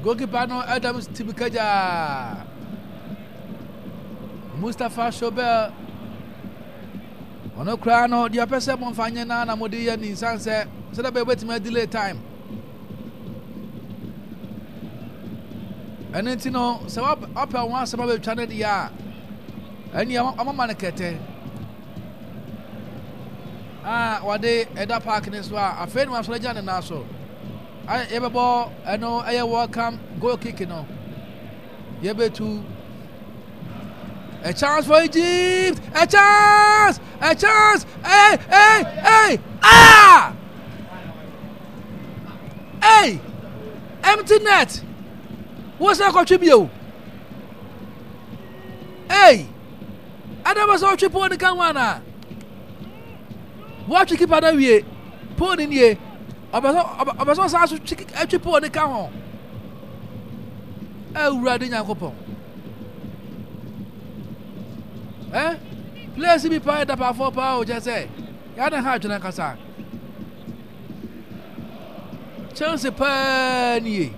Goalkeeper no Adams Tibikaja. Mustafa Shobel. Ono kra no dia pese mo fanye na modi ya ni sanse so that be waiting delay time. And you know, so up and one some of channel ya. And you am man kete. Wade Eda Park in Swa, a friend was legend and also. I ever ball, I know I welcome goal kicking on. Yebe to a chance for Egypt! A chance! A chance! Hey! Hey! Hey! Ah! Hey! Empty net! What's that contribute? Hey! I never saw you put the Kawana. Watch you keep out of here. Put in here. I was also asked to put the Kawan. Oh, riding Yakopo. Eh? Please be paid up for power, just say. Yana Hajana Kasa. Chelsea Penny.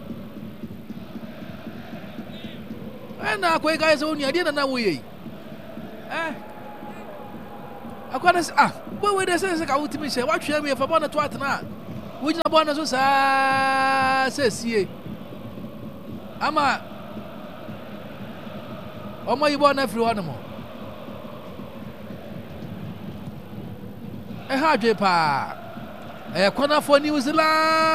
And now, quick guys, only I didn't know we. Eh? I can't say, what would they say? I would say, what should we for one or two now? Which the bonus was, says ye. Ama. Oh, my, you want every animal. A hard pa. A corner for New Zealand.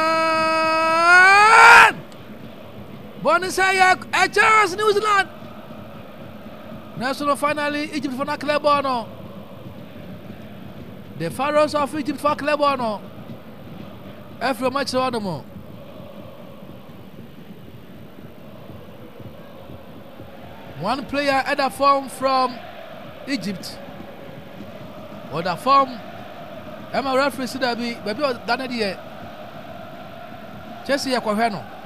Bonus a chance, New Zealand. National finally, Egypt for Naklebono. The Pharaohs of Egypt for Klebono. After much animal. One player had a form from Egypt. Or the form. I'm a reference to that be done it yet. Chelsea Aquaheno.